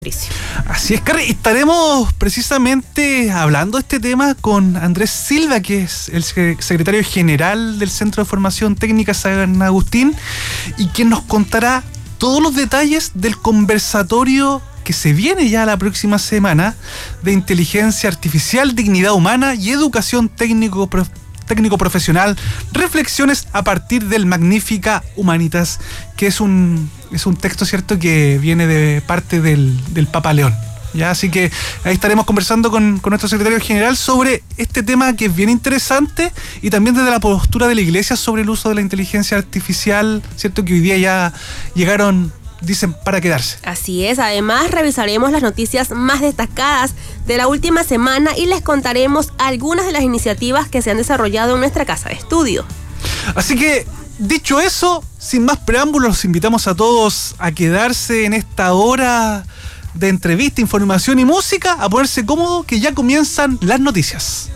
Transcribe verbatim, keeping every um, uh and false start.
Así es, Carrie, estaremos precisamente hablando de este tema con Andrés Silva, que es el secretario general del Centro de Formación Técnica San Agustín, y quien nos contará todos los detalles del conversatorio que se viene ya la próxima semana de inteligencia artificial, dignidad humana y educación técnico técnico profesional, reflexiones a partir del Magnífica Humanitas, que es un es un texto, cierto, que viene de parte del, del Papa León. Ya, así que ahí estaremos conversando con, con nuestro secretario general sobre este tema, que es bien interesante, y también desde la postura de la Iglesia sobre el uso de la inteligencia artificial, cierto, que hoy día ya llegaron, dicen, para quedarse. Así es, además revisaremos las noticias más destacadas de la última semana y les contaremos algunas de las iniciativas que se han desarrollado en nuestra casa de estudio. Así que, dicho eso, sin más preámbulos, los invitamos a todos a quedarse en esta hora de entrevista, información y música, a ponerse cómodo, que ya comienzan las noticias.